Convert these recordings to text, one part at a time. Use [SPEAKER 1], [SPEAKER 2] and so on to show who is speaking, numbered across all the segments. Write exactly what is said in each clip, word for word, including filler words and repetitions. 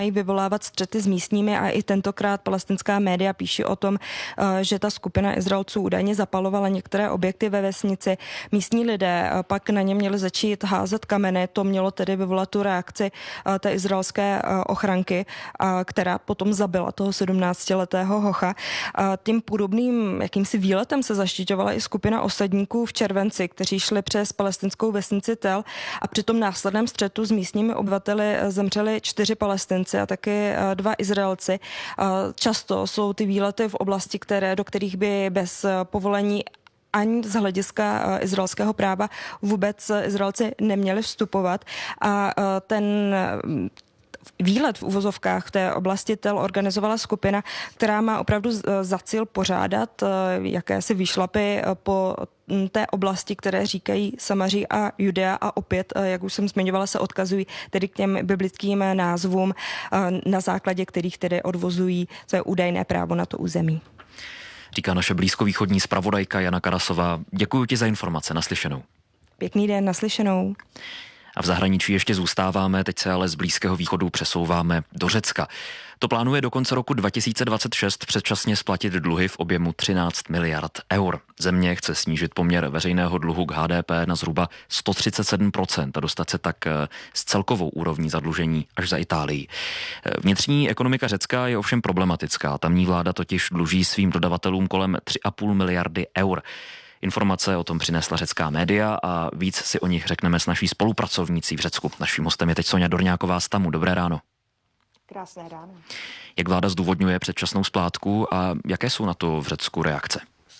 [SPEAKER 1] vyvolávat střety s místními a i tentokrát palestinská média píší o tom, že ta skupina Izraelců údajně zapalovala některé objekty ve vesnici. Místní lidé pak na ně měli začít házet kameny, to mělo tedy vyvolat tu reakci té izraelské ochranky, která potom zabila toho sedmnáctiletého hocha. Tím podobným jakýmsi výletem se zaštiťovala i skupina osadníků v červenci, kteří šli přes palestinskou vesnici Tel a při tom následném střetu s místními obyvateli zemřeli čtyři Palestinci a taky dva Izraelci. Často jsou ty výlety v oblasti, které, do kterých by bez povolení ani z hlediska izraelského práva vůbec Izraelci neměli vstupovat. A ten výlet v uvozovkách v té oblasti Tel organizovala skupina, která má opravdu za cíl pořádat jakési výšlapy po té oblasti, které říkají Samaří a Judea a opět, jak už jsem zmiňovala, se odkazují tedy k těm biblickým názvům, na základě kterých tedy odvozují své údajné právo na to území.
[SPEAKER 2] Říká naše blízkovýchodní zpravodajka Jana Karasová. Děkuji ti za informace, naslyšenou.
[SPEAKER 1] Pěkný den, naslyšenou.
[SPEAKER 2] A v zahraničí ještě zůstáváme, teď se ale z Blízkého východu přesouváme do Řecka. To plánuje do konce roku dva tisíce dvacet šest předčasně splatit dluhy v objemu třináct miliard eur. Země chce snížit poměr veřejného dluhu k H D P na zhruba sto třicet sedm procent a dostat se tak s celkovou úrovní zadlužení až za Itálii. Vnitřní ekonomika Řecka je ovšem problematická. Tamní vláda totiž dluží svým dodavatelům kolem tři a půl miliardy eur. Informace o tom přinesla řecká média a víc si o nich řekneme s naší spolupracovnící v Řecku. Naším hostem je teď Soňa Dorňáková z Tamu. Dobré ráno.
[SPEAKER 3] Krásné ráno.
[SPEAKER 2] Jak vláda zdůvodňuje předčasnou splátku a jaké jsou na to v Řecku reakce?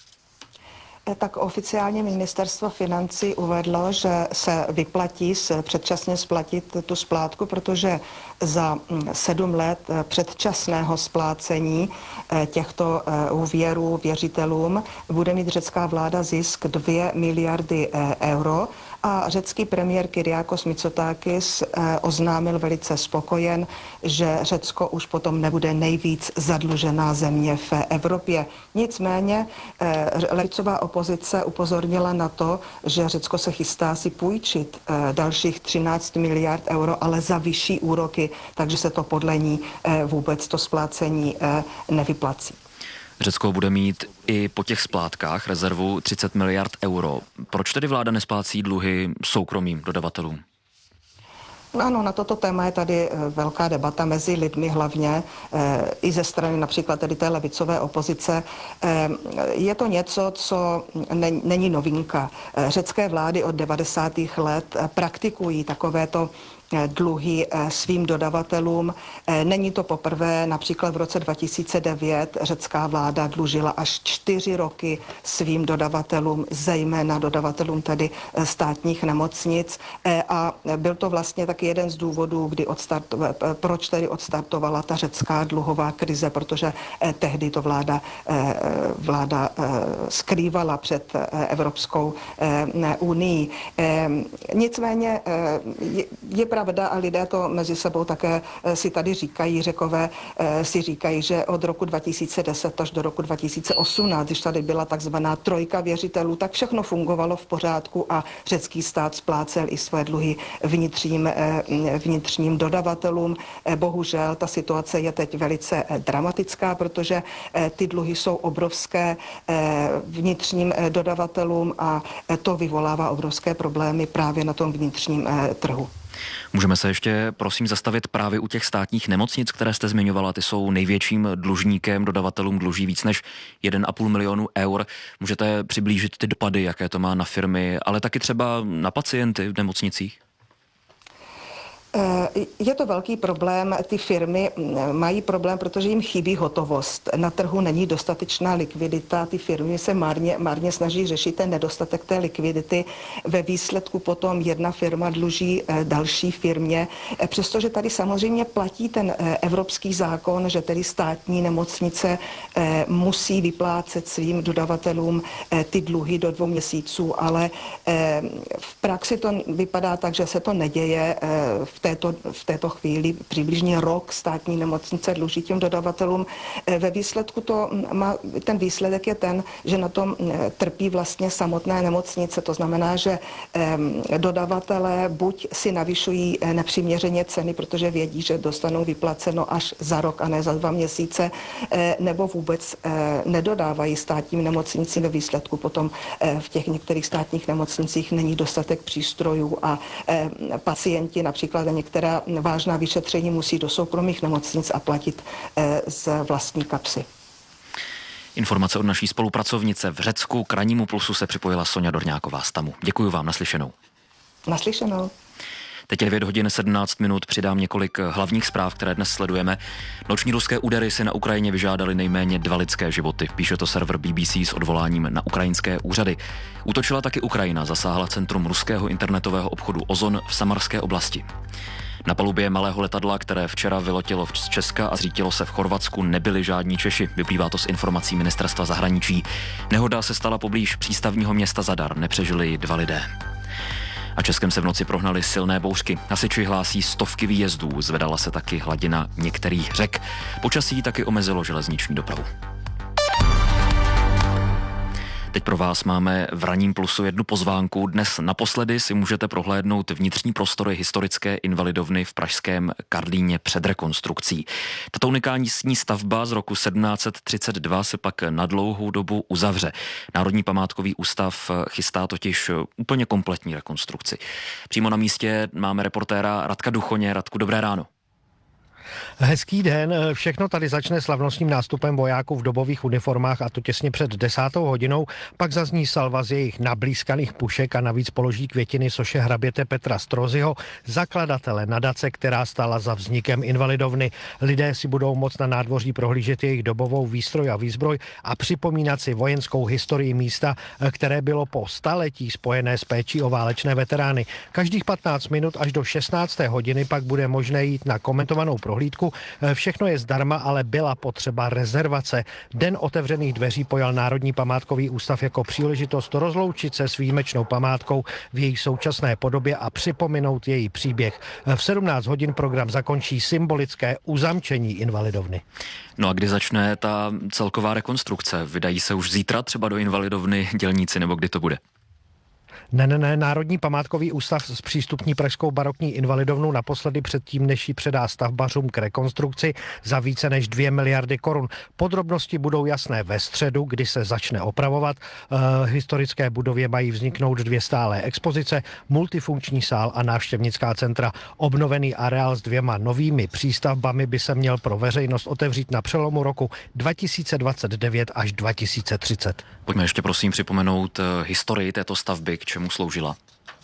[SPEAKER 3] Tak oficiálně ministerstvo financí uvedlo, že se vyplatí se předčasně splatit tu splátku, protože za sedm let předčasného splácení těchto úvěrů věřitelům bude mít řecká vláda zisk dvě miliardy euro. A řecký premiér Kyriakos Mitsotakis oznámil velice spokojen, že Řecko už potom nebude nejvíc zadlužená země v Evropě. Nicméně levicová opozice upozornila na to, že Řecko se chystá si půjčit dalších třináct miliard euro, ale za vyšší úroky, takže se to podle ní vůbec to splácení nevyplací.
[SPEAKER 2] Řecko bude mít i po těch splátkách rezervu třicet miliard euro. Proč tedy vláda nesplácí dluhy soukromým dodavatelům?
[SPEAKER 3] Ano, na toto téma je tady velká debata mezi lidmi hlavně e, i ze strany například tedy té levicové opozice. E, je to něco, co ne, není novinka. E, řecké vlády od devadesátých let praktikují takovéto dluhy svým dodavatelům. Není to poprvé, například v roce dva tisíce devět řecká vláda dlužila až čtyři roky svým dodavatelům, zejména dodavatelům tedy státních nemocnic. A byl to vlastně taky jeden z důvodů, kdy odstarto, proč tedy odstartovala ta řecká dluhová krize, protože tehdy to vláda, vláda skrývala před Evropskou unii. Nicméně je, je pravda, a lidé to mezi sebou také si tady říkají, Řekové si říkají, že od roku dva tisíce deset až do roku dva tisíce osmnáct, když tady byla takzvaná trojka věřitelů, tak všechno fungovalo v pořádku a řecký stát splácel i své dluhy vnitřním, vnitřním dodavatelům. Bohužel ta situace je teď velice dramatická, protože ty dluhy jsou obrovské vnitřním dodavatelům a to vyvolává obrovské problémy právě na tom vnitřním trhu.
[SPEAKER 2] Můžeme se ještě, prosím, zastavit právě u těch státních nemocnic, které jste zmiňovala. Ty jsou největším dlužníkem, dodavatelům dluží víc než jeden a půl milionu eur. Můžete přiblížit ty dopady, jaké to má na firmy, ale taky třeba na pacienty v nemocnicích?
[SPEAKER 3] Je to velký problém. Ty firmy mají problém, protože jim chybí hotovost. Na trhu není dostatečná likvidita. Ty firmy se marně, marně snaží řešit ten nedostatek té likvidity. Ve výsledku potom jedna firma dluží další firmě. Přestože tady samozřejmě platí ten evropský zákon, že tedy státní nemocnice musí vyplácet svým dodavatelům ty dluhy do dvou měsíců, ale v praxi to vypadá tak, že se to neděje. V této, v této chvíli přibližně rok státní nemocnice dluží těm dodavatelům. Ve výsledku to má, ten výsledek je ten, že na tom trpí vlastně samotné nemocnice. To znamená, že dodavatelé buď si navyšují nepřiměřeně ceny, protože vědí, že dostanou vyplaceno až za rok a ne za dva měsíce, nebo vůbec nedodávají státním nemocnicím. Ve výsledku potom v těch některých státních nemocnicích není dostatek přístrojů a pacienti například některá vážná vyšetření musí do soukromých nemocnic a platit z vlastní kapsy.
[SPEAKER 2] Informace od naší spolupracovnice v Řecku. K Rannímu plusu se připojila Sonja Dorňáková z Tamu. Děkuji vám, naslyšenou.
[SPEAKER 3] Naslyšenou.
[SPEAKER 2] Teď je devět hodin sedmnáct minut, přidám několik hlavních zpráv, které dnes sledujeme. Noční ruské údery si na Ukrajině vyžádali nejméně dva lidské životy, píše to server B B C s odvoláním na ukrajinské úřady. Útočila taky Ukrajina, zasáhla centrum ruského internetového obchodu Ozon v Samarské oblasti. Na palubě malého letadla, které včera vyletělo z Česka a zřítilo se v Chorvatsku, nebyli žádní Češi, vyplývá to z informací ministerstva zahraničí. Nehoda se stala poblíž přístavního města Zadar, nepřežili dva lidé. A Českem se v noci prohnaly silné bouřky. Hasiči hlásí stovky výjezdů, zvedala se taky hladina některých řek. Počasí taky omezilo železniční dopravu. Teď pro vás máme v Ranním plusu jednu pozvánku. Dnes naposledy si můžete prohlédnout vnitřní prostory historické invalidovny v pražském Karlíně před rekonstrukcí. Tato unikální stavba z roku sedmnáct set třicet dva se pak na dlouhou dobu uzavře. Národní památkový ústav chystá totiž úplně kompletní rekonstrukci. Přímo na místě máme reportéra Radka Duchoně. Radku, dobré ráno.
[SPEAKER 4] Hezký den, všechno tady začne slavnostním nástupem vojáků v dobových uniformách a to těsně před desátou hodinou, pak zazní salva z jejich nablízkaných pušek a navíc položí květiny soše hraběte Petra Strozyho, zakladatele nadace, která stála za vznikem invalidovny. Lidé si budou moct na nádvoří prohlížet jejich dobovou výstroj a výzbroj a připomínat si vojenskou historii místa, které bylo po staletí spojené s péčí o válečné veterány. Každých patnáct minut až do šestnácté hodiny pak bude možné jít na komentovanou prohlídku. Všechno je zdarma, ale byla potřeba rezervace. Den otevřených dveří pojal Národní památkový ústav jako příležitost rozloučit se s výjimečnou památkou v její současné podobě a připomenout její příběh. V sedmnáct hodin program zakončí symbolické uzamčení invalidovny.
[SPEAKER 2] No a kdy začne ta celková rekonstrukce? Vydají se už zítra třeba do invalidovny dělníci, nebo kdy to bude?
[SPEAKER 4] Ne, ne, ne, Národní památkový ústav zpřístupní pražskou barokní invalidovnu naposledy předtím, než ji předá stavbařům k rekonstrukci za více než dvě miliardy korun. Podrobnosti budou jasné ve středu, kdy se začne opravovat. E, historické budově mají vzniknout dvě stálé expozice, multifunkční sál a návštěvnická centra. Obnovený areál s dvěma novými přístavbami by se měl pro veřejnost otevřít na přelomu roku dva tisíce dvacet devět až dva tisíce třicet.
[SPEAKER 2] Pojďme ještě prosím připomenout historii této stavby, k čemu sloužila.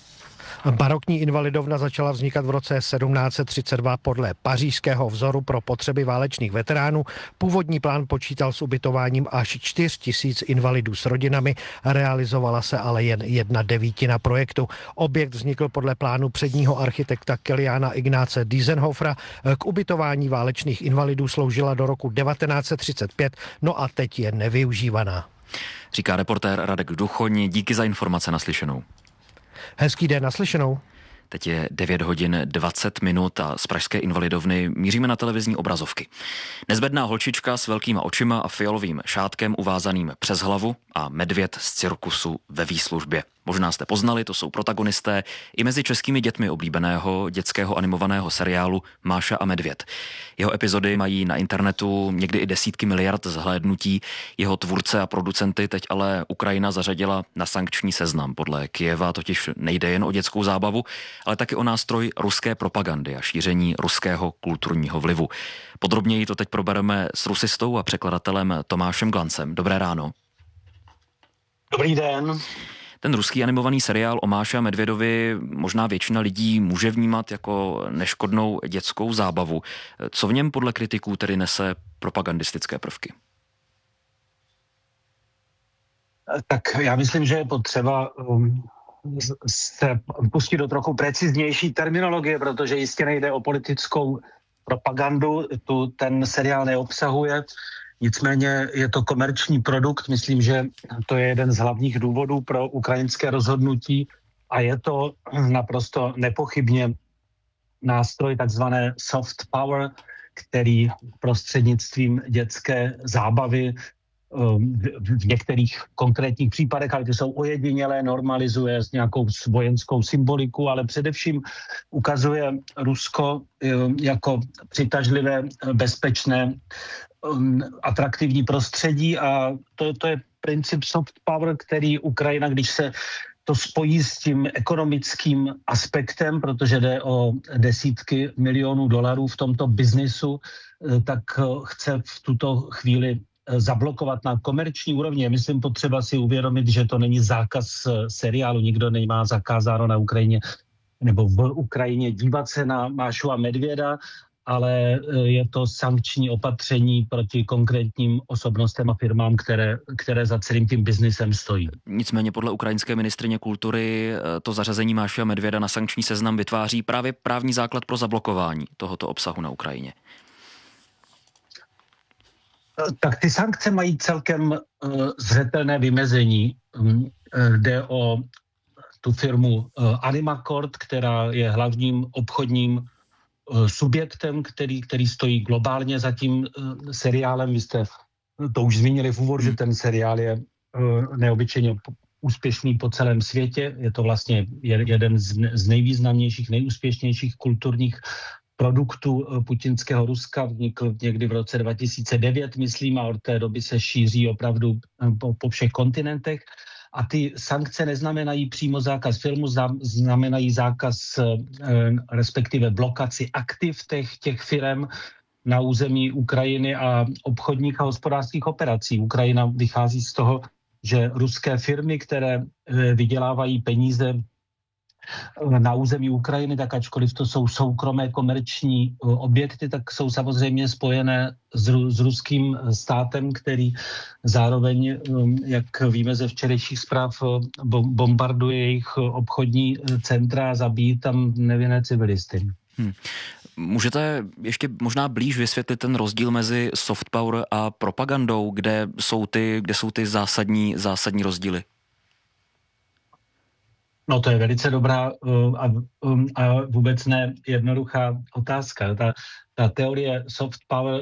[SPEAKER 4] Barokní invalidovna začala vznikat v roce sedmnáct set třicet dva podle pařížského vzoru pro potřeby válečných veteránů. Původní plán počítal s ubytováním až čtyři tisíce invalidů s rodinami, realizovala se ale jen jedna devítina projektu. Objekt vznikl podle plánu předního architekta Kiliána Ignáce Diesenhofera. K ubytování válečných invalidů sloužila do roku devatenáct set třicet pět, no a teď je nevyužívaná.
[SPEAKER 2] Říká reportér Radek Duchoň, díky za informace, naslyšenou.
[SPEAKER 4] Hezký den, naslyšenou.
[SPEAKER 2] Teď je devět hodin dvacet minut a z pražské invalidovny míříme na televizní obrazovky. Nezbedná holčička s velkýma očima a fialovým šátkem uvázaným přes hlavu a medvěd z cirkusu ve výslužbě. Možná jste poznali, to jsou protagonisté i mezi českými dětmi oblíbeného dětského animovaného seriálu Máša a medvěd. Jeho epizody mají na internetu někdy i desítky miliard zhlédnutí. Jeho tvůrce a producenty teď ale Ukrajina zařadila na sankční seznam. Podle Kyjeva totiž nejde jen o dětskou zábavu, ale taky o nástroj ruské propagandy a šíření ruského kulturního vlivu. Podrobněji to teď probereme s rusistou a překladatelem Tomášem Glancem. Dobré ráno.
[SPEAKER 5] Dobrý den.
[SPEAKER 2] Ten ruský animovaný seriál o Máše a medvědovi možná většina lidí může vnímat jako neškodnou dětskou zábavu. Co v něm podle kritiků tedy nese propagandistické prvky?
[SPEAKER 5] Tak já myslím, že je potřeba um, se pustit do trochu preciznější terminologie, protože jistě nejde o politickou propagandu, tu ten seriál neobsahuje. Nicméně je to komerční produkt, myslím, že to je jeden z hlavních důvodů pro ukrajinské rozhodnutí a je to naprosto nepochybně nástroj takzvané soft power, který prostřednictvím dětské zábavy v některých konkrétních případech, ale ty jsou ojedinělé, normalizuje s nějakou vojenskou symboliku, ale především ukazuje Rusko jako přitažlivé, bezpečné, atraktivní prostředí a to, to je princip soft power, který Ukrajina, když se to spojí s tím ekonomickým aspektem, protože jde o desítky milionů dolarů v tomto biznisu, tak chce v tuto chvíli zablokovat na komerční úrovni. Je myslím potřeba si uvědomit, že to není zákaz seriálu, nikdo nemá zakázáno na Ukrajině nebo v Ukrajině dívat se na Mášu a Medvěda, ale je to sankční opatření proti konkrétním osobnostem a firmám, které, které za celým tím biznisem stojí.
[SPEAKER 2] Nicméně podle ukrajinské ministryně kultury to zařazení Máši a Medvěda na sankční seznam vytváří právě právní základ pro zablokování tohoto obsahu na Ukrajině.
[SPEAKER 5] Tak ty sankce mají celkem uh, zřetelné vymezení. Um, jde o tu firmu uh, Animacord, která je hlavním obchodním uh, subjektem, který, který stojí globálně za tím uh, seriálem. Vy jste to už zmínili v úvodu, že ten seriál je uh, neobyčejně úspěšný po celém světě. Je to vlastně jeden z, z nejvýznamnějších, nejúspěšnějších kulturních produktu putinského Ruska, vznikl někdy v roce dva tisíce devět, myslím, a od té doby se šíří opravdu po, po všech kontinentech. A ty sankce neznamenají přímo zákaz filmu, znamenají zákaz, respektive blokaci aktiv těch, těch firem na území Ukrajiny a obchodních a hospodářských operací. Ukrajina vychází z toho, že ruské firmy, které vydělávají peníze na území Ukrajiny, tak ačkoliv to jsou soukromé komerční objekty, tak jsou samozřejmě spojené s, s ruským státem, který zároveň, jak víme ze včerejších zpráv, bombarduje jejich obchodní centra a zabíjí tam nevinné civilisty. Hmm.
[SPEAKER 2] Můžete ještě možná blíž vysvětlit ten rozdíl mezi soft power a propagandou, kde jsou ty, kde jsou ty zásadní, zásadní rozdíly?
[SPEAKER 5] No to je velice dobrá uh, a, um, a vůbec ne jednoduchá otázka. Ta, ta teorie soft power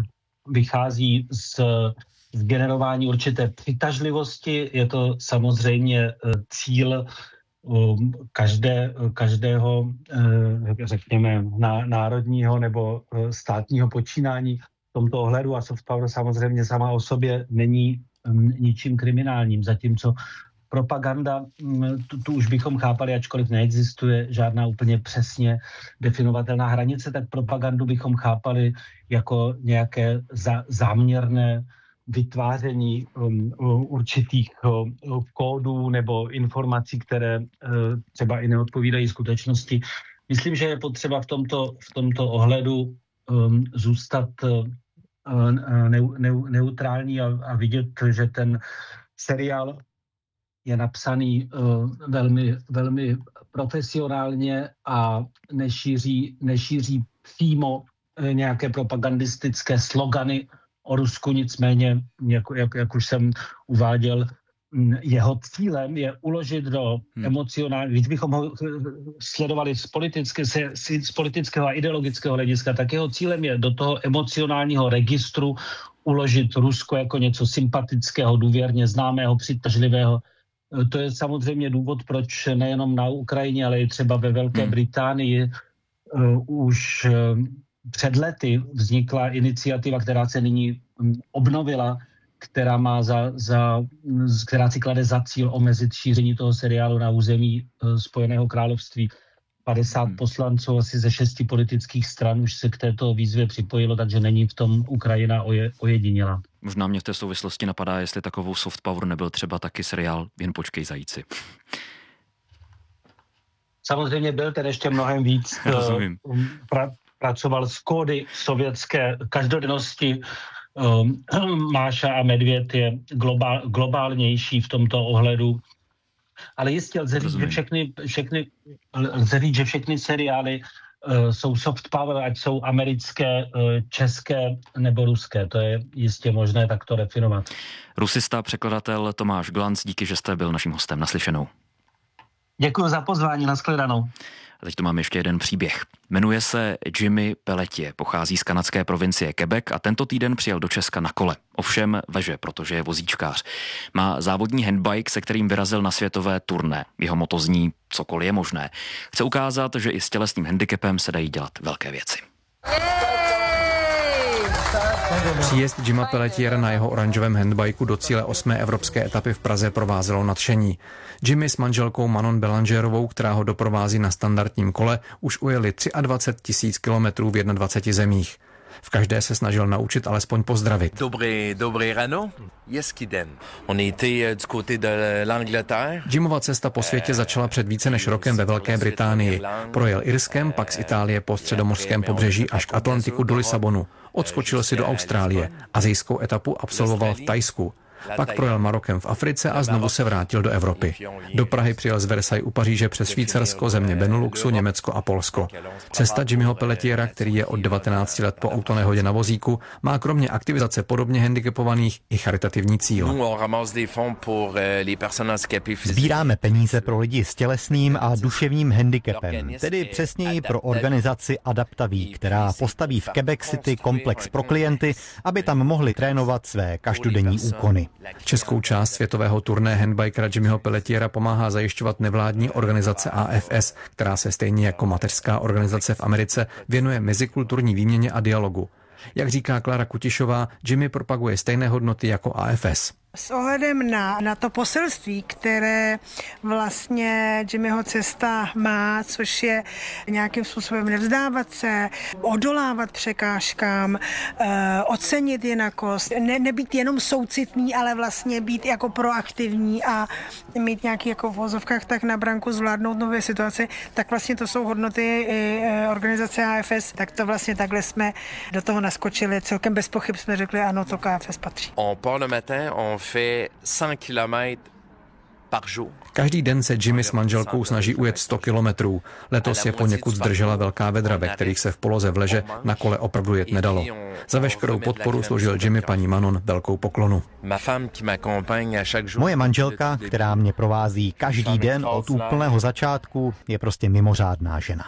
[SPEAKER 5] vychází z, z generování určité přitažlivosti. Je to samozřejmě uh, cíl um, každé, každého, uh, řekněme, ná, národního nebo uh, státního počínání v tomto ohledu a soft power samozřejmě sama o sobě není um, ničím kriminálním, zatímco propaganda, tu, tu už bychom chápali, ačkoliv neexistuje žádná úplně přesně definovatelná hranice, tak propagandu bychom chápali jako nějaké za, záměrné vytváření um, určitých um, kódů nebo informací, které uh, třeba i neodpovídají skutečnosti. Myslím, že je potřeba v tomto, v tomto ohledu um, zůstat uh, ne, ne, neutrální a, a vidět, že ten seriál je napsaný uh, velmi, velmi profesionálně a nešíří, nešíří přímo uh, nějaké propagandistické slogany o Rusku, nicméně, jak, jak, jak už jsem uváděl, jeho cílem je uložit do hmm. emocionální, když bychom ho sledovali z, politické, z politického a ideologického hlediska, tak jeho cílem je do toho emocionálního registru uložit Rusko jako něco sympatického, důvěrně známého, přitažlivého. To je samozřejmě důvod, proč nejenom na Ukrajině, ale i třeba ve Velké hmm. Británii uh, už uh, před lety vznikla iniciativa, která se nyní um, obnovila, která má za, za, která si klade za cíl omezit šíření toho seriálu na území uh, Spojeného království. padesát hmm. poslanců asi ze šesti politických stran už se k této výzvě připojilo, takže není v tom Ukrajina oje, ojedinělá.
[SPEAKER 2] Možná mě v té souvislosti napadá, jestli takovou soft power nebyl třeba taky seriál Jen počkej zajíci. Samozřejmě
[SPEAKER 5] byl ten ještě mnohem víc. pra, pracoval s kódy sovětské každodennosti. Um, Máša a Medvěd je globál, globálnější v tomto ohledu. Ale jistě lze říct, že všechny, všechny, lze říct, že všechny seriály uh, jsou soft power, ať jsou americké, uh, české nebo ruské. To je jistě možné takto definovat.
[SPEAKER 2] Rusista, překladatel Tomáš Glanc, díky, že jste byl naším hostem. Naslyšenou.
[SPEAKER 5] Děkuji za pozvání, nashledanou.
[SPEAKER 2] A teď tu mám ještě jeden příběh. Jmenuje se Jimmy Pelletier, pochází z kanadské provincie Quebec a tento týden přijel do Česka na kole. Ovšem veže, protože je vozíčkář. Má závodní handbike, se kterým vyrazil na světové turné. Jeho moto zní cokoliv je možné. Chce ukázat, že i s tělesným handicapem se dají dělat velké věci.
[SPEAKER 6] Příjezd Jima Pelletiera na jeho oranžovém handbajku do cíle osmé evropské etapy v Praze provázelo nadšení. Jimmy s manželkou Manon Belangerovou, která ho doprovází na standardním kole, už ujeli dvacet tři tisíc kilometrů v dvaceti jedné zemích. V každé se snažil naučit alespoň pozdravit.
[SPEAKER 7] Dobré, dobré ráno, hezký den. On était du côté de l'Angleterre.
[SPEAKER 6] Jimova cesta po světě začala před více než rokem ve Velké Británii. Projel Irskem, pak z Itálie po středomořském pobřeží až k Atlantiku do Lisabonu. Odskočil si do Austrálie. Asijskou etapu absolvoval v Thajsku. Pak projel Marokem v Africe a znovu se vrátil do Evropy. Do Prahy přijel z Versailles u Paříže přes Švýcarsko, země Beneluxu, Německo a Polsko. Cesta Jimmyho Pelletiera, který je od devatenácti let po autonehodě na vozíku, má kromě aktivizace podobně handicapovaných i charitativní cíl.
[SPEAKER 8] Sbíráme peníze pro lidi s tělesným a duševním handicapem, tedy přesněji pro organizaci Adaptaví, která postaví v Quebec City komplex pro klienty, aby tam mohli trénovat své každodenní úkony.
[SPEAKER 6] Českou část světového turné handbikera Jimmyho Pelletiera pomáhá zajišťovat nevládní organizace A F S, která se stejně jako mateřská organizace v Americe věnuje mezikulturní výměně a dialogu. Jak říká Klára Kutišová, Jimmy propaguje stejné hodnoty jako A F S.
[SPEAKER 9] S ohledem na, na to poselství, které vlastně Jimmyho cesta má, což je nějakým způsobem nevzdávat se, odolávat překážkám, e, ocenit jinakost, ne, nebýt jenom soucitný, ale vlastně být jako proaktivní a mít nějaký jako v vozovkách tak na branku zvládnout nové situace, tak vlastně to jsou hodnoty i organizace A F S, tak to vlastně takhle jsme do toho naskočili. Celkem bez pochyb jsme řekli, ano, to k A F S patří.
[SPEAKER 7] fait cent kilomètres par jour.
[SPEAKER 6] Každý den se Jimmy s manželkou snaží ujet sto kilometrů. Letos je poněkud zdržela velká vedra, ve kterých se v poloze vleže na kole opravdu jet nedalo. Za veškerou podporu složil Jimmy paní Manon velkou poklonu.
[SPEAKER 8] Moje manželka, která mě provází každý den od úplného začátku, je prostě mimořádná žena.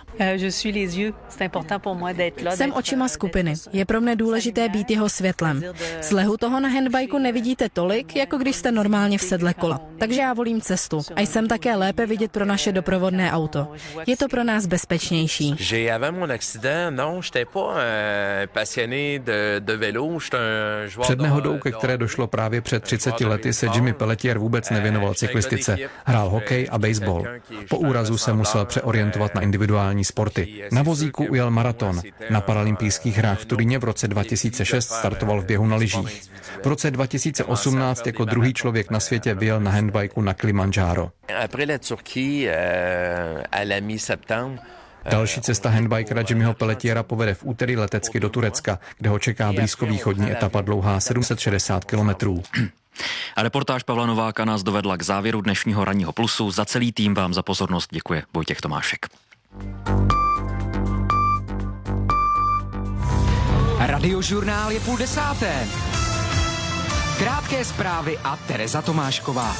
[SPEAKER 10] Jsem očima skupiny. Je pro mne důležité být jeho světlem. Z lehu toho na handbajku nevidíte tolik, jako když jste normálně v sedle kola. Takže já volím cestu. A jsem také lépe vidět pro naše doprovodné auto. Je to pro nás bezpečnější.
[SPEAKER 6] Před nehodou, ke které došlo právě před třiceti lety, se Jimmy Pelletier vůbec nevěnoval cyklistice. Hrál hokej a baseball. Po úrazu se musel přeorientovat na individuální sporty. Na vozíku ujel maraton. Na paralympijských hrách v Turíně v roce dva tisíce šest startoval v běhu na lyžích. V roce dva tisíce osmnáct jako druhý člověk na světě vyjel na handbajku na Kilimanjaro. Další cesta handbikera Jimmyho Pelletiera povede v úterý letecky do Turecka, kde ho čeká blízkovýchodní etapa dlouhá sedm set šedesát kilometrů.
[SPEAKER 2] A reportáž Pavla Nováka nás dovedla k závěru dnešního Ranního plusu. Za celý tým vám za pozornost děkuje Vojtěch Tomášek.
[SPEAKER 11] Radiožurnál je půl desáté. Krátké zprávy a Tereza Tomášková.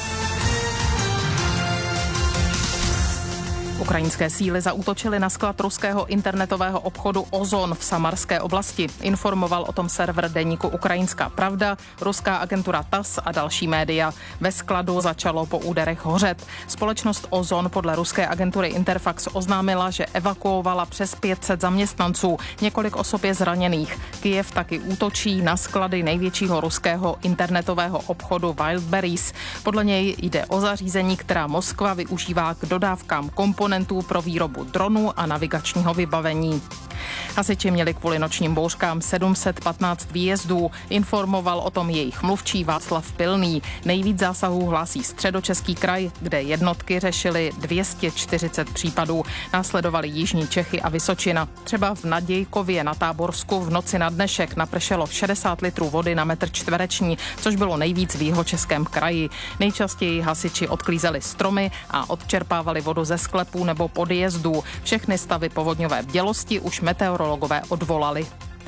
[SPEAKER 12] Ukrajinské síly zaútočily na sklad ruského internetového obchodu Ozon v Samarské oblasti. Informoval o tom server deníku Ukrajinská pravda, ruská agentura T A S a další média. Ve skladu začalo po úderech hořet. Společnost Ozon podle ruské agentury Interfax oznámila, že evakuovala přes pět set zaměstnanců. Několik osob je zraněných. Kyjev taky útočí na sklady největšího ruského internetového obchodu Wildberries. Podle něj jde o zařízení, která Moskva využívá k dodávkám komponentů pro výrobu dronů a navigačního vybavení. Hasiči měli kvůli nočním bouřkám sedm set patnáct výjezdů, informoval o tom jejich mluvčí Václav Pilný. Nejvíc zásahů hlásí Středočeský kraj, kde jednotky řešily dvě stě čtyřicet případů. Následovali Jižní Čechy a Vysočina. Třeba v Nadějkově na Táborsku v noci na dnešek napršelo šedesát litrů vody na metr čtvereční, což bylo nejvíc v Jihočeském kraji. Nejčastěji hasiči odklízeli stromy a odčerpávali vodu ze sklepů nebo podjezdů. Všechny stavy povodňové bdělosti už meteorologové odvolali.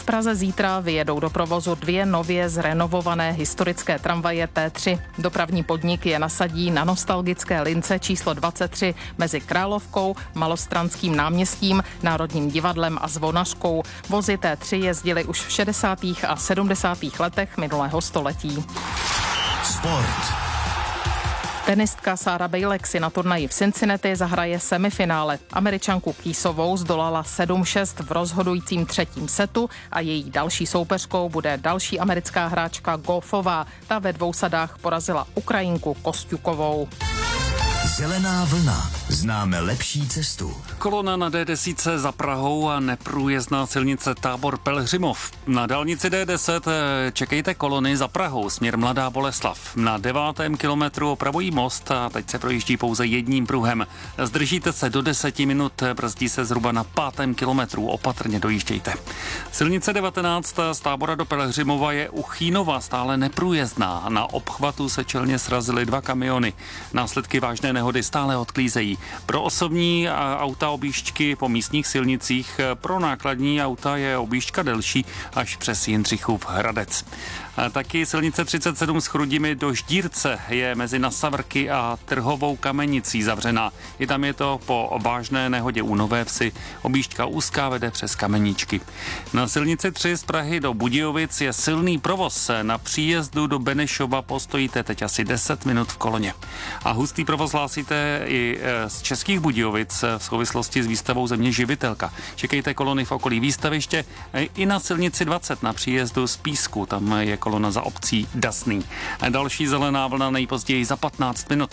[SPEAKER 12] V Praze zítra vyjedou do provozu dvě nově zrenovované historické tramvaje T tři. Dopravní podnik je nasadí na nostalgické lince číslo dvacet tři mezi Královkou, Malostranským náměstím, Národním divadlem a Zvonařkou. Vozy T tři jezdily už v šedesátých a sedmdesátých letech minulého století.
[SPEAKER 13] Sport.
[SPEAKER 12] Tenistka Sara Bejlek si na turnaji v Cincinnati zahraje semifinále. Američanku Kýsovou zdolala sedm šest v rozhodujícím třetím setu a její další soupeřkou bude další americká hráčka Goffová. Ta ve dvou sadách porazila Ukrajinku Kosťukovou.
[SPEAKER 13] Zelená vlna. Známe lepší cestu.
[SPEAKER 14] Kolona na D deset za Prahou a neprůjezdná silnice Tábor Pelhřimov. Na dálnici D deset čekejte kolony za Prahou, směr Mladá Boleslav. Na devátém kilometru opravují most a teď se projíždí pouze jedním pruhem. Zdržíte se do deseti minut, brzdí se zhruba na pátém kilometru, opatrně dojíždějte. Silnice devatenáct z Tábora do Pelhřimova je u Chýnova stále neprůjezdná. Na obchvatu se čelně srazily dva kamiony. Následky vážné nehody stále odklízejí. Pro osobní auta objížďky po místních silnicích, pro nákladní auta je objížďka delší až přes Jindřichův Hradec. A taky silnice třicet sedm z Chrudimi do Ždírce je mezi Nasavrky a Trhovou Kamenicí zavřená. I tam je to po vážné nehodě u Nové Vsi. Objížďka úzká vede přes Kameničky. Na silnici tři z Prahy do Budějovic je silný provoz. Na příjezdu do Benešova postojíte teď asi deset minut v koloně. A hustý provoz hlásíte i z Českých Budějovic v souvislosti s výstavou Země živitelka. Čekejte kolony v okolí výstaviště i na silnici dvacet na příjezdu z Písku. Tam je kolona za obcí Dasný. A další zelená vlna nejpozději za patnáct minut.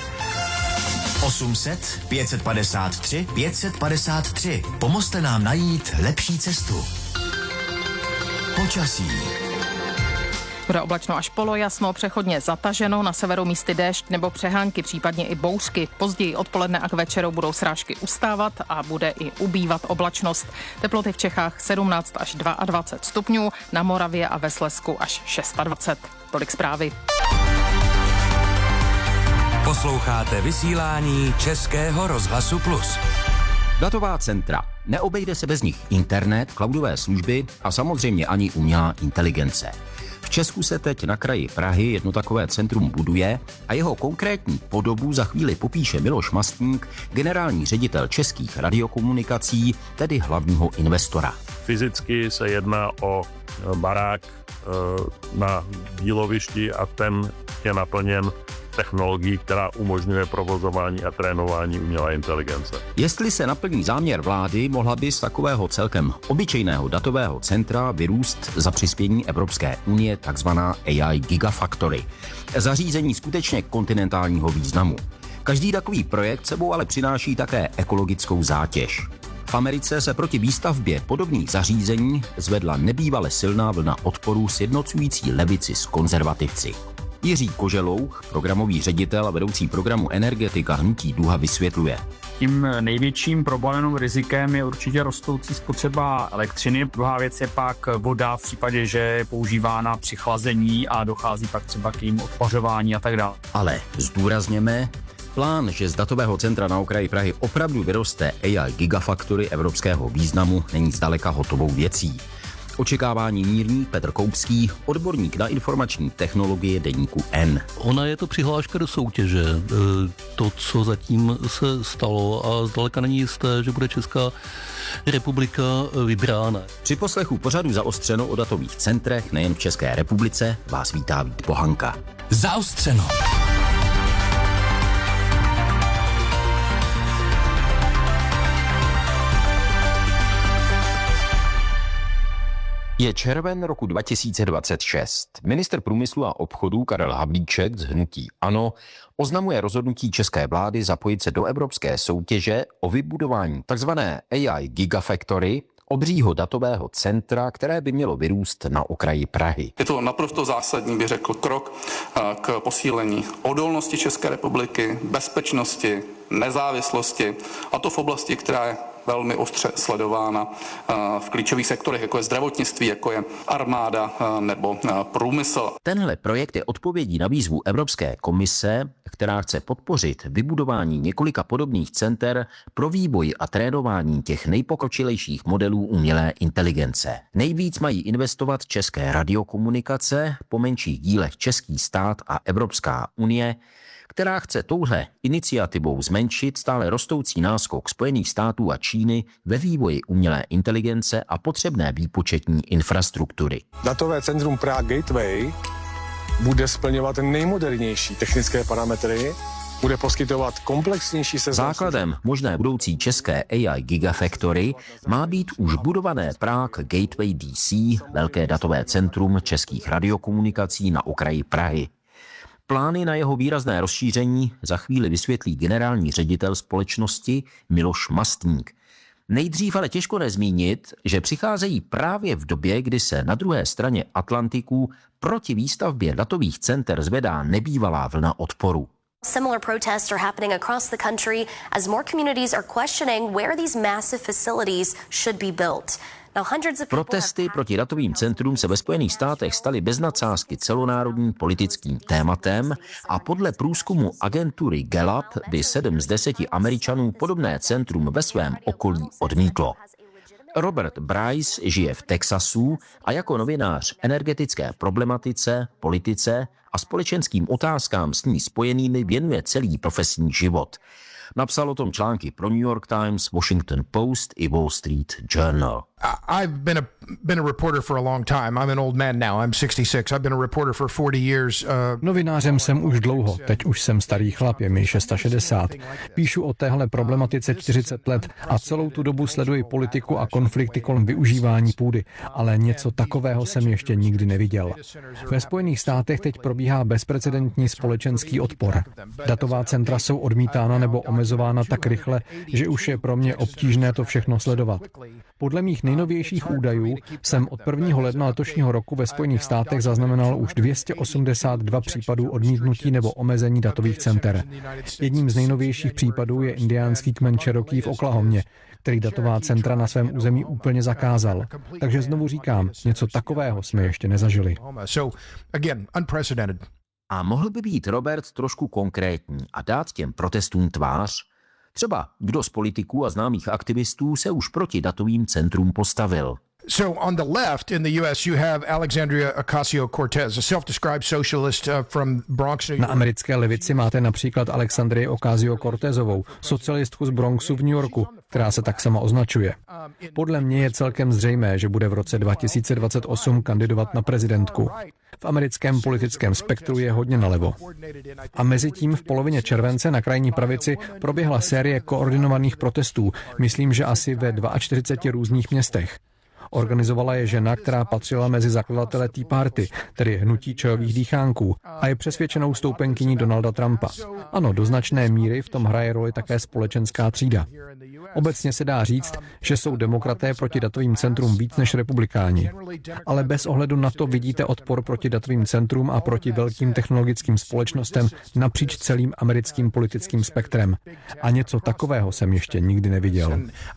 [SPEAKER 13] osm set, pět set padesát tři, pět set padesát tři. Pomozte nám najít lepší cestu. Počasí.
[SPEAKER 12] Bude oblačno až polojasno, přechodně zataženo, na severu místy déšť nebo přehánky, případně i bouřky. Později odpoledne a k večeru budou srážky ustávat a bude i ubývat oblačnost. Teploty v Čechách sedmnáct až dvacet dva stupňů, na Moravě a ve Slezsku až dvacet šest. Tolik zprávy.
[SPEAKER 11] Posloucháte vysílání Českého rozhlasu Plus.
[SPEAKER 15] Datová centra. Neobejde se bez nich internet, cloudové služby a samozřejmě ani umělá inteligence. V Česku se teď na kraji Prahy jedno takové centrum buduje a jeho konkrétní podobu za chvíli popíše Miloš Mastník, generální ředitel Českých radiokomunikací, tedy hlavního investora.
[SPEAKER 16] Fyzicky se jedná o barák na dílovišti a ten je naplněn technologií, která umožňuje provozování a trénování umělé inteligence.
[SPEAKER 15] Jestli se naplní záměr vlády, mohla by z takového celkem obyčejného datového centra vyrůst za přispění Evropské unie takzvaná A I Gigafactory. Zařízení skutečně kontinentálního významu. Každý takový projekt sebou ale přináší také ekologickou zátěž. V Americe se proti výstavbě podobných zařízení zvedla nebývale silná vlna odporu sjednocující levici s konzervativci. Jiří Koželouch, programový ředitel a vedoucí programu Energetika hnutí Duha, vysvětluje.
[SPEAKER 17] Tím největším problémem rizikem je určitě rostoucí spotřeba elektřiny. Druhá věc je pak voda v případě, že je používána při chlazení a dochází pak třeba k jejím odpařování a tak dále.
[SPEAKER 15] Ale zdůrazněme, plán, že z datového centra na okraji Prahy opravdu vyroste A I Gigafactory evropského významu, není zdaleka hotovou věcí. Očekávání mírní Petr Koupský, odborník na informační technologie deníku N.
[SPEAKER 18] Ona je to přihláška do soutěže. To, co zatím se stalo a zdaleka není jisté, že bude Česká republika vybrána.
[SPEAKER 15] Při poslechu pořadu Zaostřeno o datových centrech nejen v České republice vás vítá Vít Pohanka.
[SPEAKER 11] Zaostřeno.
[SPEAKER 15] Je červen roku dva tisíce dvacet šest. Ministr průmyslu a obchodu Karel Havlíček z hnutí ANO oznamuje rozhodnutí české vlády zapojit se do evropské soutěže o vybudování tzv. A I Gigafactory, obřího datového centra, které by mělo vyrůst na okraji Prahy.
[SPEAKER 19] Je to naprosto zásadní, bych řekl, krok k posílení odolnosti České republiky, bezpečnosti, nezávislosti, a to v oblasti, která je velmi ostře sledována v klíčových sektorech, jako je zdravotnictví, jako je armáda nebo průmysl.
[SPEAKER 15] Tenhle projekt je odpovědí na výzvu Evropské komise, která chce podpořit vybudování několika podobných center pro vývoj a trénování těch nejpokročilejších modelů umělé inteligence. Nejvíc mají investovat české radiokomunikace, po menších dílech český stát a Evropská unie, která chce touhle iniciativou zmenšit stále rostoucí náskok Spojených států a Číny ve vývoji umělé inteligence a potřebné výpočetní infrastruktury.
[SPEAKER 20] Datové centrum Prague Gateway bude splňovat nejmodernější technické parametry, bude poskytovat komplexnější seznam.
[SPEAKER 15] Základem možné budoucí české A I Gigafactory má být už budované Prague Gateway D C, velké datové centrum českých radiokomunikací na okraji Prahy. Plány na jeho výrazné rozšíření za chvíli vysvětlí generální ředitel společnosti Miloš Mastník. Nejdřív ale těžko nezmínit, že přicházejí právě v době, kdy se na druhé straně Atlantiku proti výstavbě datových center zvedá nebývalá vlna odporu.
[SPEAKER 21] Similar protests are happening across the country as more communities are questioning where these massive facilities should be built.
[SPEAKER 15] Protesty proti datovým centrům se ve Spojených státech staly bez nadsázky celonárodním politickým tématem a podle průzkumu agentury Gallup by sedm z deseti Američanů podobné centrum ve svém okolí odmítlo. Robert Bryce žije v Texasu a jako novinář energetické problematice, politice a společenským otázkám s ní spojenými věnuje celý profesní život. Napsal o tom články pro New York Times, Washington Post i Wall Street Journal.
[SPEAKER 22] I've been a been a reporter for a long time. I'm an old man now. I'm sixty-six. I've been a reporter for forty years. Uh...
[SPEAKER 6] Novinářem jsem už dlouho. Teď už jsem starý chlap, je mi šedesát šest. Píšu o téhle problematice čtyřicet let a celou tu dobu sleduji politiku a konflikty kolem využívání půdy, ale něco takového jsem ještě nikdy neviděl. Ve Spojených státech teď probíhá bezprecedentní společenský odpor. Datová centra jsou odmítána nebo omezována tak rychle, že už je pro mě obtížné to všechno sledovat. Podle mých nejnovějších údajů jsem od prvního ledna letošního roku ve Spojených státech zaznamenal už dvě stě osmdesát dva případů odmítnutí nebo omezení datových center. Jedním z nejnovějších případů je indiánský kmen Cherokee v Oklahomě, který datová centra na svém území úplně zakázal. Takže znovu říkám, něco takového jsme ještě nezažili.
[SPEAKER 15] A mohl by být Robert trošku konkrétní a dát těm protestům tvář? Třeba kdo z politiků a známých aktivistů se už proti datovým centrům postavil?
[SPEAKER 22] So on the left in the U S you have Alexandria Ocasio-Cortez, a self-described socialist uh, from Bronx.
[SPEAKER 6] Na americké levici máte například Alexandrii Ocasio-Cortezovou, socialistku z Bronxu v New Yorku, která se tak sama označuje. Podle mě je celkem zřejmé, že bude v roce dva tisíce dvacet osm kandidovat na prezidentku. V americkém politickém spektru je hodně nalevo. A mezi tím v polovině července na krajní pravici proběhla série koordinovaných protestů, myslím, že asi ve čtyřiceti dvou různých městech. Organizovala je žena, která patřila mezi zakladatele Tea Party, tedy hnutí čajových dýchánků, a je přesvědčenou stoupenkyní Donalda Trumpa. Ano, do značné míry v tom hraje roli také společenská třída. Obecně se dá říct, že jsou demokraté proti datovým centrům víc než republikáni. Ale bez ohledu na to vidíte odpor proti datovým centrům a proti velkým technologickým společnostem napříč celým americkým politickým spektrem. A něco takového jsem ještě nikdy neviděl.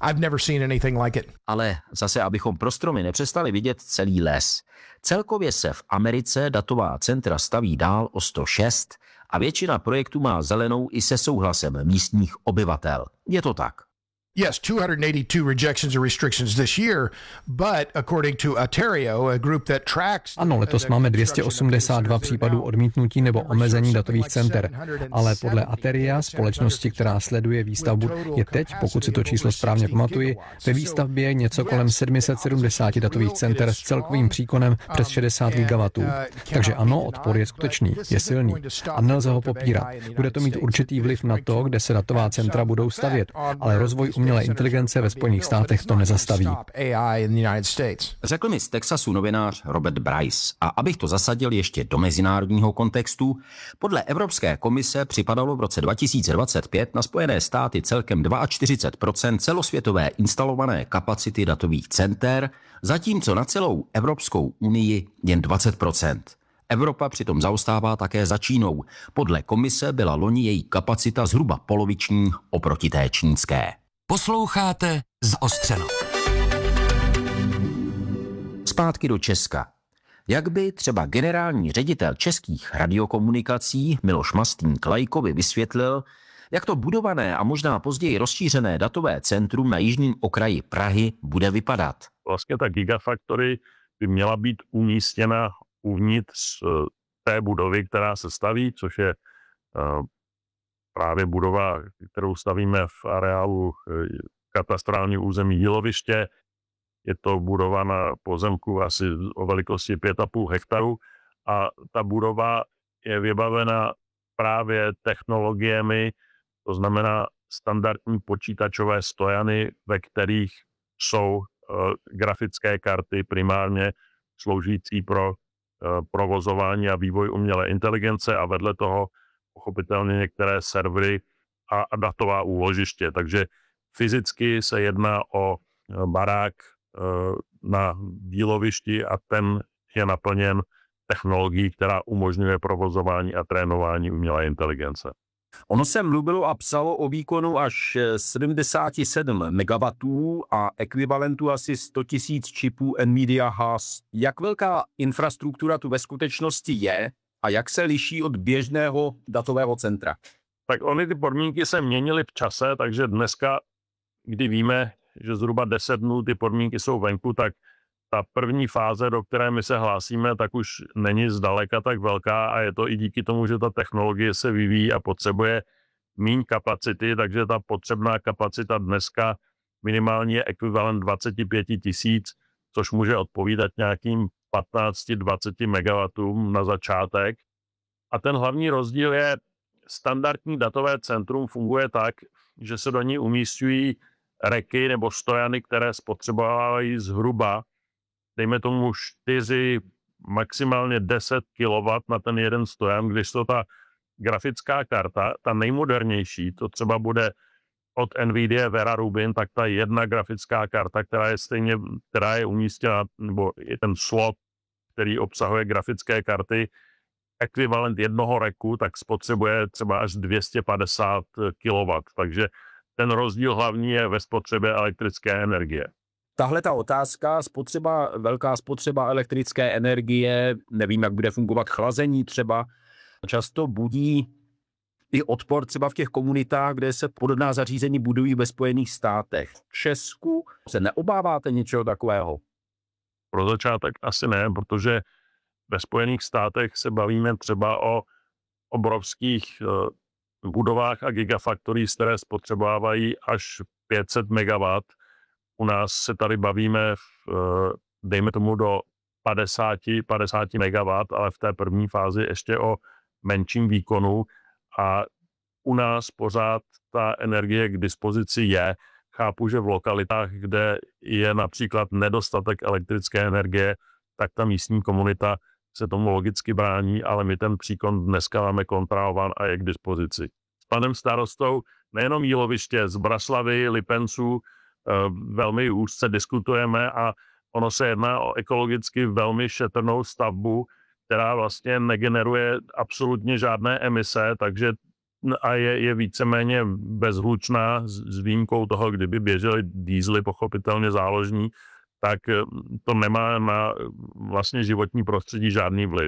[SPEAKER 15] Ale zase, abychom pro stromy nepřestali vidět celý les. Celkově se v Americe datová centra staví dál o sto šest a většina projektů má zelenou i se souhlasem místních obyvatel. Je to tak.
[SPEAKER 22] Yes, two hundred eighty-two rejections or restrictions this year, but according to Atereo, a group that tracks...
[SPEAKER 6] Ano, letos máme dvě stě osmdesát dva případů odmítnutí nebo omezení datových center, ale podle Ateria, společnosti, která sleduje výstavbu, je teď, pokud si to číslo správně pamatuji, ve výstavbě něco kolem sedm set sedmdesát datových center s celkovým příkonem přes šedesát gigawattů. Takže ano, odpor je skutečný, je silný a nelze ho popírat. Bude to mít určitý vliv na to, kde se datová centra budou stavět, ale rozvoj umělé inteligence ve Spojených státech to nezastaví.
[SPEAKER 15] Řekl mi z Texasu novinář Robert Bryce. A abych to zasadil ještě do mezinárodního kontextu, podle Evropské komise připadalo v roce dva tisíce dvacet pět na Spojené státy celkem čtyřicet dva procent celosvětové instalované kapacity datových center, zatímco na celou Evropskou unii jen dvacet procent. Evropa přitom zaostává také za Čínou. Podle komise byla loni její kapacita zhruba poloviční oproti té čínské.
[SPEAKER 11] Posloucháte Zaostřeno.
[SPEAKER 15] Zpátky do Česka. Jak by třeba generální ředitel Českých radiokomunikací Miloš Mastýnk laikovi vysvětlil, jak to budované a možná později rozšířené datové centrum na jižním okraji Prahy bude vypadat?
[SPEAKER 16] Vlastně ta Gigafactory by měla být umístěna uvnitř té budovy, která se staví, což je právě budova, kterou stavíme v areálu katastrálního území Jíloviště. Je to budova na pozemku asi o velikosti pět a půl hektaru a ta budova je vybavena právě technologiemi, to znamená standardní počítačové stojany, ve kterých jsou uh, grafické karty primárně sloužící pro uh, provozování a vývoj umělé inteligence a vedle toho pochopitelně některé servery a, a datová úložiště. Takže fyzicky se jedná o barák uh, na dílovišti a ten je naplněn technologií, která umožňuje provozování a trénování umělé inteligence.
[SPEAKER 15] Ono se mluvilo a psalo o výkonu až sedmdesát sedm megawattů a ekvivalentu asi sto tisíc čipů NVIDIA Haas. Jak velká infrastruktura tu ve skutečnosti je a jak se liší od běžného datového centra?
[SPEAKER 16] Tak ony ty podmínky se měnily v čase, takže dneska, kdy víme, že zhruba deset dnů ty podmínky jsou venku, tak ta první fáze, do které my se hlásíme, tak už není zdaleka tak velká a je to i díky tomu, že ta technologie se vyvíjí a potřebuje míň kapacity, takže ta potřebná kapacita dneska minimálně je ekvivalent dvacet pět tisíc, což může odpovídat nějakým patnáct až dvacet megawattům na začátek. A ten hlavní rozdíl je, standardní datové centrum funguje tak, že se do ní umísťují reky nebo stojany, které spotřebovávají zhruba dejme tomu čtyři, maximálně deset kilowattů na ten jeden stojan, když to ta grafická karta, ta nejmodernější, to třeba bude od NVIDIA Vera Rubin, tak ta jedna grafická karta, která je stejně, která je umístěna, nebo je ten slot, který obsahuje grafické karty, ekvivalent jednoho reku, tak spotřebuje třeba až dvě stě padesát kilowattů. Takže ten rozdíl hlavní je ve spotřebě elektrické energie.
[SPEAKER 15] Tahle ta otázka, spotřeba, velká spotřeba elektrické energie, nevím, jak bude fungovat chlazení třeba, často budí i odpor třeba v těch komunitách, kde se podobná zařízení budují ve Spojených státech. V Česku se neobáváte něčeho takového?
[SPEAKER 16] Pro začátek asi ne, protože ve Spojených státech se bavíme třeba o obrovských budovách a gigafactories, které spotřebovávají až pět set megawattů. U nás se tady bavíme, v, dejme tomu, do padesát megawattů, ale v té první fázi ještě o menším výkonu a u nás pořád ta energie k dispozici je. Chápu, že v lokalitách, kde je například nedostatek elektrické energie, tak ta místní komunita se tomu logicky brání, ale my ten příkon dneska máme kontrolován a je k dispozici. S panem starostou nejenom Jíloviště, z Braslavy, Lipenců, velmi úzce diskutujeme a ono se jedná o ekologicky velmi šetrnou stavbu, která vlastně negeneruje absolutně žádné emise, takže a je, je víceméně bezhlučná s výjimkou toho, kdyby běžely diesely, pochopitelně záložní, tak to nemá na vlastně životní prostředí žádný vliv.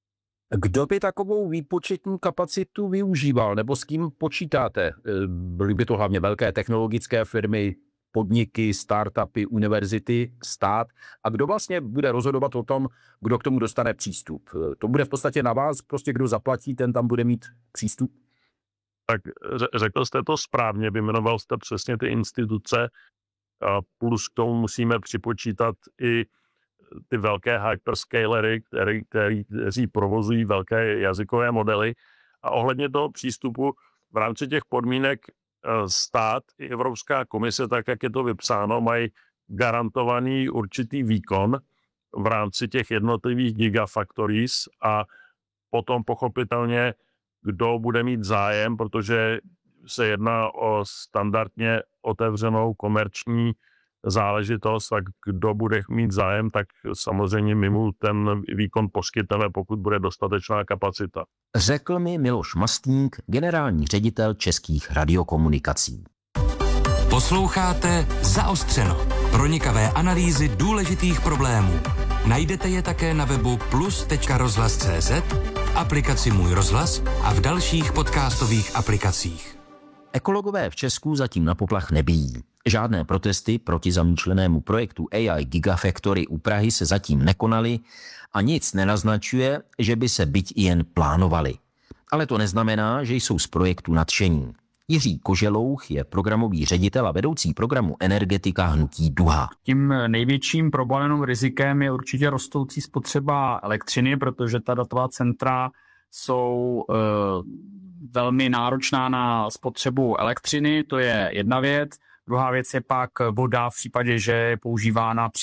[SPEAKER 15] Kdo by takovou výpočetní kapacitu využíval, nebo s kým počítáte? Byly by to hlavně velké technologické firmy, podniky, startupy, univerzity, stát. A kdo vlastně bude rozhodovat o tom, kdo k tomu dostane přístup? To bude v podstatě na vás, prostě kdo zaplatí, ten tam bude mít přístup?
[SPEAKER 16] Tak řekl jste to správně, vyjmenoval jste přesně ty instituce, a plus k tomu musíme připočítat i ty velké hyperscalery, který, který, kteří provozují velké jazykové modely. A ohledně toho přístupu v rámci těch podmínek stát i Evropská komise, tak jak je to vypsáno, mají garantovaný určitý výkon v rámci těch jednotlivých gigafactories a potom pochopitelně, kdo bude mít zájem, protože se jedná o standardně otevřenou komerční záležitost, tak kdo bude mít zájem, tak samozřejmě my mu ten výkon poskytneme, pokud bude dostatečná kapacita.
[SPEAKER 15] Řekl mi Miloš Mastýnk, generální ředitel Českých radiokomunikací.
[SPEAKER 11] Posloucháte Zaostřeno. Pronikavé analýzy důležitých problémů. Najdete je také na webu plus tečka rozhlas tečka cé zet, v aplikaci Můj rozhlas a v dalších podcastových aplikacích.
[SPEAKER 15] Ekologové v Česku zatím na poplach nebijí. Žádné protesty proti zamýšlenému projektu A I Gigafactory u Prahy se zatím nekonaly a nic nenaznačuje, že by se byť i jen plánovaly. Ale to neznamená, že jsou z projektu nadšení. Jiří Koželouch je programový ředitel a vedoucí programu Energetika hnutí Duha.
[SPEAKER 17] Tím největším problémovým rizikem je určitě rostoucí spotřeba elektřiny, protože ta datová centra jsou e, velmi náročná na spotřebu elektřiny, to je jedna věc. Druhá věc je pak voda v případě, že je používána při